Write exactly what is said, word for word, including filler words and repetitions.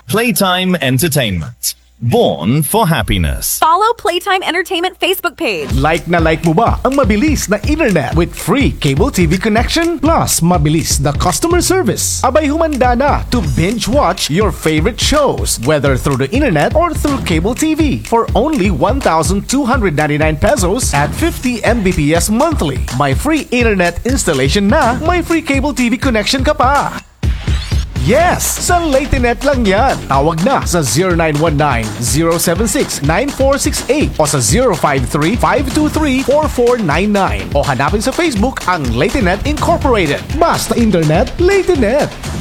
Playtime Entertainment. Born for happiness. Follow Playtime Entertainment Facebook page. Like na like mo ba ang mabilis na internet with free cable T V connection? Plus, mabilis na customer service. Abay humanda na to binge watch your favorite shows, whether through the internet or through cable T V for only one thousand two hundred ninety-nine pesos at fifty megabits per second monthly. May free internet installation na, may free cable T V connection ka pa. Yes! Sa LateNet lang yan. Tawag na sa zero nine one nine, zero seven six, nine four six eight o sa zero five three, five two three, four four nine nine o hanapin sa Facebook ang LateNet Incorporated. Basta internet, LateNet!